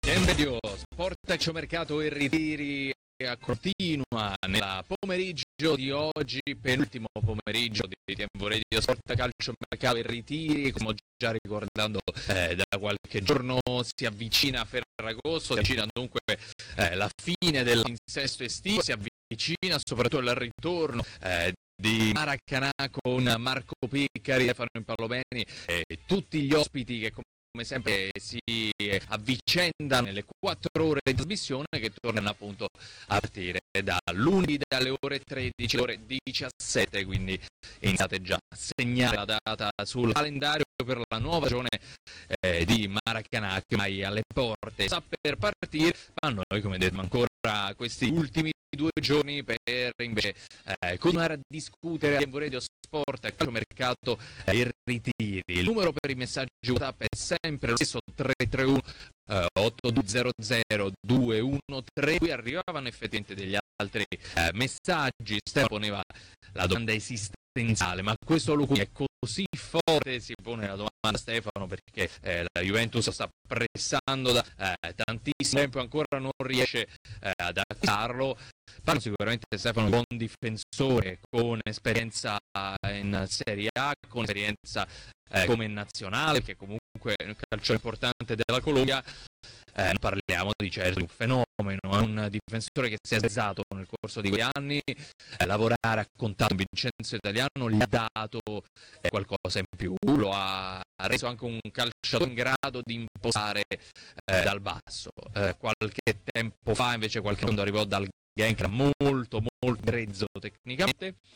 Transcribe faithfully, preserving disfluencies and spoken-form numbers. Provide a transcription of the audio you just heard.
Tempedio, sport, calciomercato e ritiri continua nella pomeriggio di oggi, penultimo pomeriggio di Tempo Radio Sport, calciomercato e ritiri. Come già ricordando eh, da qualche giorno si avvicina Ferragosto, si avvicina dunque eh, la fine dell'insesto estivo, si avvicina soprattutto il ritorno eh, di Maracanã con Marco Piccari, Stefano Impallomeni e tutti gli ospiti che come sempre si avvicendano nelle quattro ore di trasmissione che tornano appunto a partire da lunedì dalle ore tredici alle ore diciassette, quindi iniziate già a segnare la data sul calendario per la nuova stagione eh, di Maracanã che mai alle porte sta per partire, ma noi come detto ancora questi ultimi due giorni per invece eh, continuare a discutere a Tempo Radio Sport, calciomercato e eh, ritiri. Il numero per i messaggi WhatsApp è sempre lo stesso, tre tre uno otto due zero zero due uno tre. Qui arrivavano effettivamente degli altri eh, messaggi. Stefano poneva la domanda esistenziale, ma questo Lucumi è così forte? Si pone la domanda Stefano perché eh, la Juventus sta pressando da eh, tantissimo tempo, ancora non riesce eh, ad acquistarlo. Parlo sicuramente Stefano, un buon difensore con esperienza in Serie A, con esperienza eh, come nazionale, che comunque è un calcio importante della Colombia. Eh, parliamo di certo di un fenomeno, è un difensore che si è svezzato nel corso di quegli anni, eh, lavorare a contatto con Vincenzo Italiano gli ha dato eh, qualcosa in più, lo ha reso anche un calciatore in grado di impostare eh, dal basso. Eh, qualche tempo fa invece qualche mondo arrivò dal Genk, era molto molto grezzo tecnicamente,